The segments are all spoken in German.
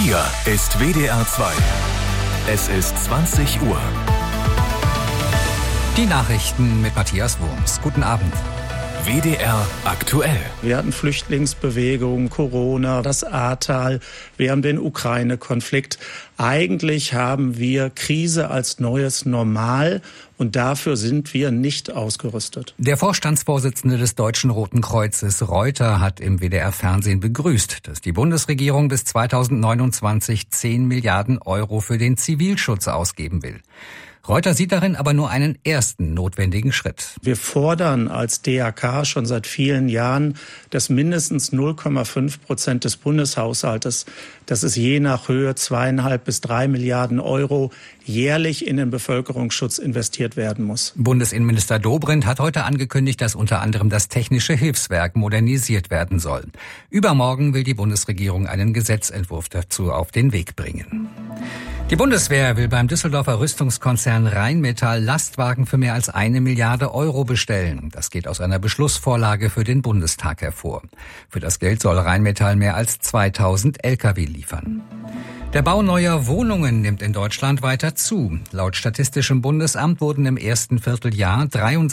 Hier ist WDR 2. Es ist 20 Uhr. Die Nachrichten mit Matthias Wurms. Guten Abend. WDR aktuell. Wir hatten Flüchtlingsbewegung, Corona, das Ahrtal, wir haben den Ukraine-Konflikt. Eigentlich haben wir Krise als neues Normal und dafür sind wir nicht ausgerüstet. Der Vorstandsvorsitzende des Deutschen Roten Kreuzes, Reuter, hat im WDR-Fernsehen begrüßt, dass die Bundesregierung bis 2029 10 Milliarden Euro für den Zivilschutz ausgeben will. Reuter sieht darin aber nur einen ersten notwendigen Schritt. Wir fordern als DRK schon seit vielen Jahren, dass mindestens 0,5% des Bundeshaushaltes, das ist je nach Höhe 2,5 bis 3 Milliarden Euro, jährlich in den Bevölkerungsschutz investiert werden muss. Bundesinnenminister Dobrindt hat heute angekündigt, dass unter anderem das Technische Hilfswerk modernisiert werden soll. Übermorgen will die Bundesregierung einen Gesetzentwurf dazu auf den Weg bringen. Die Bundeswehr will beim Düsseldorfer Rüstungskonzern Rheinmetall Lastwagen für mehr als 1 Milliarde Euro bestellen. Das geht aus einer Beschlussvorlage für den Bundestag hervor. Für das Geld soll Rheinmetall mehr als 2000 Lkw liefern. Der Bau neuer Wohnungen nimmt in Deutschland weiter zu. Laut Statistischem Bundesamt wurden im ersten Vierteljahr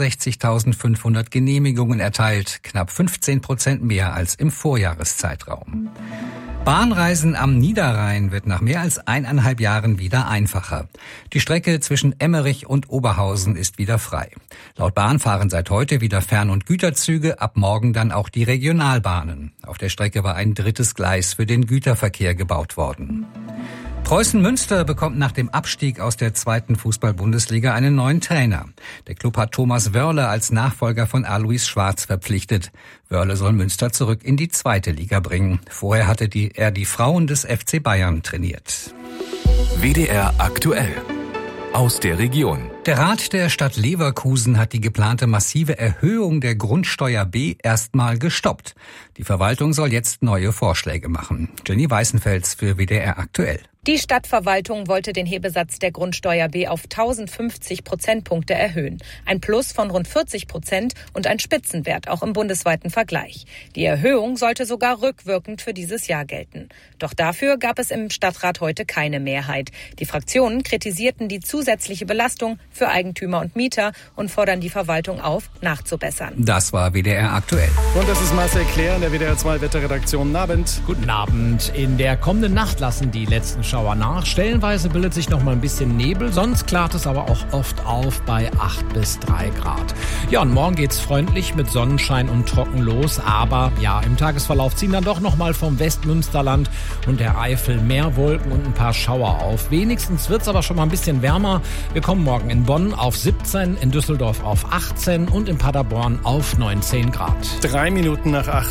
63.500 Genehmigungen erteilt, knapp 15% mehr als im Vorjahreszeitraum. Bahnreisen am Niederrhein wird nach mehr als 1,5 Jahren wieder einfacher. Die Strecke zwischen Emmerich und Oberhausen ist wieder frei. Laut Bahn fahren seit heute wieder Fern- und Güterzüge, ab morgen dann auch die Regionalbahnen. Auf der Strecke war ein drittes Gleis für den Güterverkehr gebaut worden. Preußen Münster bekommt nach dem Abstieg aus der 2. Fußball-Bundesliga einen neuen Trainer. Der Klub hat Thomas Wörle als Nachfolger von Alois Schwarz verpflichtet. Wörle soll Münster zurück in die 2. Liga bringen. Vorher hatte er die Frauen des FC Bayern trainiert. WDR aktuell. Aus der Region. Der Rat der Stadt Leverkusen hat die geplante massive Erhöhung der Grundsteuer B erstmal gestoppt. Die Verwaltung soll jetzt neue Vorschläge machen. Jenny Weißenfels für WDR aktuell. Die Stadtverwaltung wollte den Hebesatz der Grundsteuer B auf 1050 Prozentpunkte erhöhen. Ein Plus von rund 40% und ein Spitzenwert auch im bundesweiten Vergleich. Die Erhöhung sollte sogar rückwirkend für dieses Jahr gelten. Doch dafür gab es im Stadtrat heute keine Mehrheit. Die Fraktionen kritisierten die zusätzliche Belastung für Eigentümer und Mieter und fordern die Verwaltung auf, nachzubessern. Das war WDR aktuell. Und das ist Marcel Claire in der WDR 2 Wetterredaktion. Guten Abend. Guten Abend. In der kommenden Nacht lassen die letzten Schauer nach. Stellenweise bildet sich noch mal ein bisschen Nebel, sonst klart es aber auch oft auf bei 8 bis 3 Grad. Ja, und morgen geht's freundlich mit Sonnenschein und trocken los, aber ja, im Tagesverlauf ziehen dann doch noch mal vom Westmünsterland und der Eifel mehr Wolken und ein paar Schauer auf. Wenigstens wird's aber schon mal ein bisschen wärmer. Wir kommen morgen in Bonn auf 17, in Düsseldorf auf 18 und in Paderborn auf 19 Grad. 3 Minuten nach 8.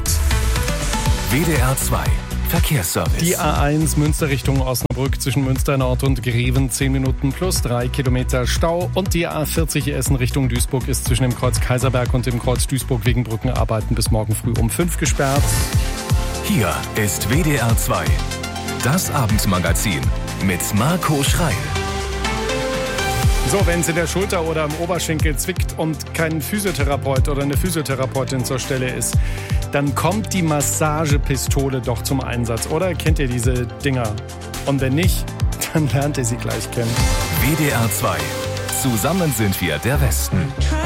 WDR 2. Verkehrsservice. Die A1 Münster Richtung Osnabrück zwischen Münster Nord und Greven 10 Minuten plus 3 Kilometer Stau. Und die A40 Essen Richtung Duisburg ist zwischen dem Kreuz Kaiserberg und dem Kreuz Duisburg wegen Brückenarbeiten bis morgen früh um 5 gesperrt. Hier ist WDR 2. Das Abendmagazin mit Marco Schreil. So, wenn es in der Schulter oder im Oberschenkel zwickt und kein Physiotherapeut oder eine Physiotherapeutin zur Stelle ist, dann kommt die Massagepistole doch zum Einsatz. Oder kennt ihr diese Dinger? Und wenn nicht, dann lernt ihr sie gleich kennen. WDR 2. Zusammen sind wir der Westen.